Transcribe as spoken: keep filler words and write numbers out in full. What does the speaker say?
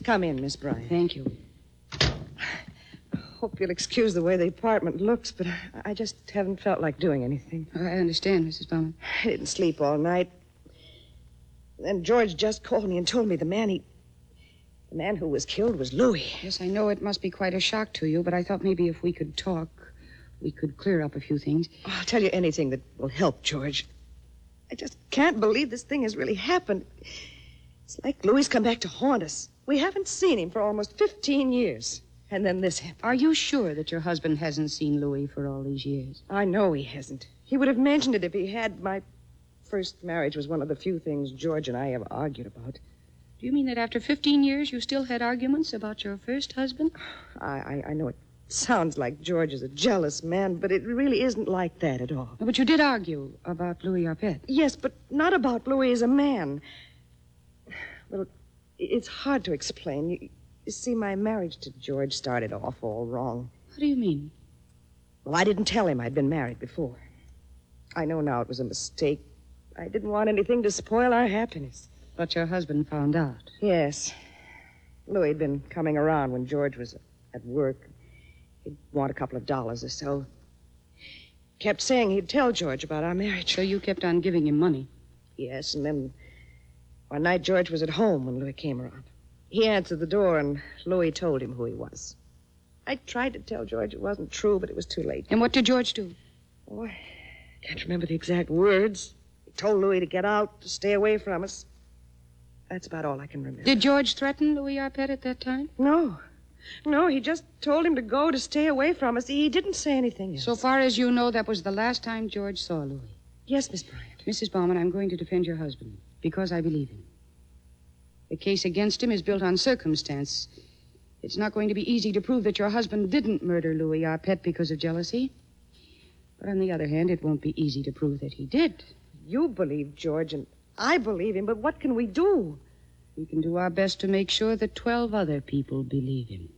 Come in, Miss Bryant. Thank you. Hope you'll excuse the way the apartment looks, but I, I just haven't felt like doing anything. I understand, Missus Bowman. I didn't sleep all night. Then George just called me and told me the man he... The man who was killed was Louis. Yes, I know it must be quite a shock to you, but I thought maybe if we could talk, we could clear up a few things. Oh, I'll tell you anything that will help, George. I just can't believe this thing has really happened. It's like Louis come back to haunt us. We haven't seen him for almost fifteen years. And then this happened. Are you sure that your husband hasn't seen Louis for all these years? I know he hasn't. He would have mentioned it if he had. My first marriage was one of the few things George and I ever argued about. Do you mean that after fifteen years you still had arguments about your first husband? I, I, I know it sounds like George is a jealous man, but it really isn't like that at all. But you did argue about Louis Arpette. Yes, but not about Louis as a man. Well, it's hard to explain. You, you see, my marriage to George started off all wrong. What do you mean? Well, I didn't tell him I'd been married before. I know now it was a mistake. I didn't want anything to spoil our happiness. But your husband found out. Yes. Louis had been coming around when George was at work. He'd want a couple of dollars or so. Kept saying he'd tell George about our marriage. So you kept on giving him money? Yes, and then one night George was at home when Louis came around. He answered the door, and Louis told him who he was. I tried to tell George it wasn't true, but it was too late. And what did George do? Oh, I can't remember the exact words. He told Louis to get out, to stay away from us. That's about all I can remember. Did George threaten Louis Arpette at that time? No. No, he just told him to go, to stay away from us. He didn't say anything else. So far as you know, that was the last time George saw Louis. Yes, Miss Bryant. Missus Bauman, I'm going to defend your husband because I believe him. The case against him is built on circumstance. It's not going to be easy to prove that your husband didn't murder Louis Arpette because of jealousy. But on the other hand, it won't be easy to prove that he did. You believe George, and I believe him, but what can we do? We can do our best to make sure that twelve other people believe him.